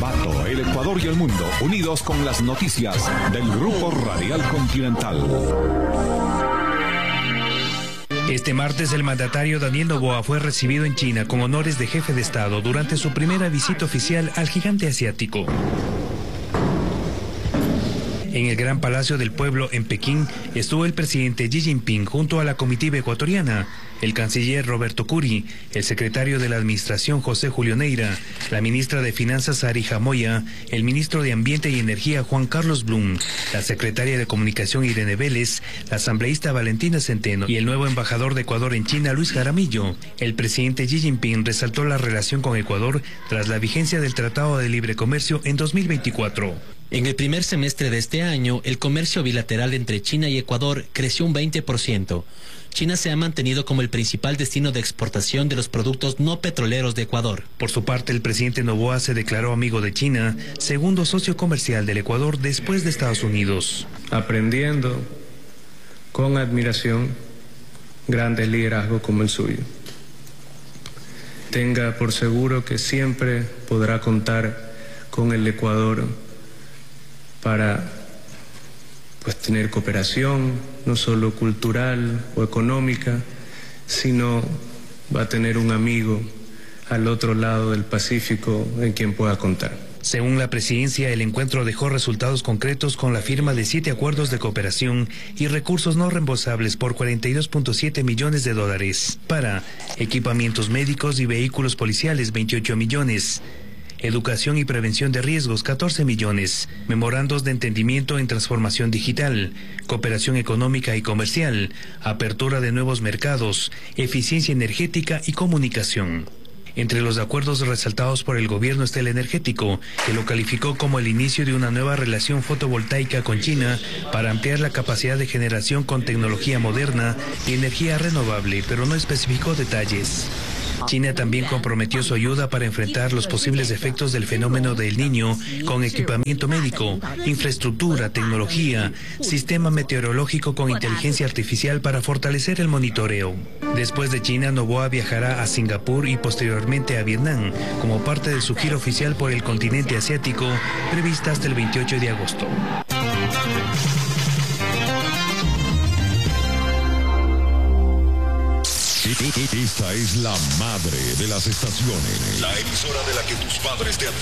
Ambato, el Ecuador y el mundo, unidos con las noticias del Grupo Radial Continental. Este martes el mandatario Daniel Noboa fue recibido en China con honores de jefe de Estado durante su primera visita oficial al gigante asiático. En el Gran Palacio del Pueblo en Pekín estuvo el presidente Xi Jinping junto a la comitiva ecuatoriana, el canciller Roberto Curi, el secretario de la Administración José Julio Neira, la ministra de Finanzas Arija Moya, el ministro de Ambiente y Energía Juan Carlos Blum, la secretaria de Comunicación Irene Vélez, la asambleísta Valentina Centeno y el nuevo embajador de Ecuador en China Luis Jaramillo. El presidente Xi Jinping resaltó la relación con Ecuador tras la vigencia del Tratado de Libre Comercio en 2024. En el primer semestre de este año, el comercio bilateral entre China y Ecuador creció un 20%. China se ha mantenido como el principal destino de exportación de los productos no petroleros de Ecuador. Por su parte, el presidente Noboa se declaró amigo de China, segundo socio comercial del Ecuador después de Estados Unidos. Aprendiendo con admiración grandes liderazgos como el suyo. Tenga por seguro que siempre podrá contar con el Ecuador para tener cooperación, no solo cultural o económica, sino va a tener un amigo al otro lado del Pacífico en quien pueda contar. Según la presidencia, el encuentro dejó resultados concretos con la firma de 7 acuerdos de cooperación y recursos no reembolsables por $42.7 millones, para equipamientos médicos y vehículos policiales 28 millones, educación y prevención de riesgos 14 millones, memorandos de entendimiento en transformación digital, cooperación económica y comercial, apertura de nuevos mercados, eficiencia energética y comunicación. Entre los acuerdos resaltados por el gobierno está el energético, que lo calificó como el inicio de una nueva relación fotovoltaica con China para ampliar la capacidad de generación con tecnología moderna y energía renovable, pero no especificó detalles. China también comprometió su ayuda para enfrentar los posibles efectos del fenómeno del Niño con equipamiento médico, infraestructura, tecnología, sistema meteorológico con inteligencia artificial para fortalecer el monitoreo. Después de China, Noboa viajará a Singapur y posteriormente a Vietnam como parte de su gira oficial por el continente asiático prevista hasta el 28 de agosto. Esta es la madre de las estaciones. La emisora de la que tus padres te advirtieron.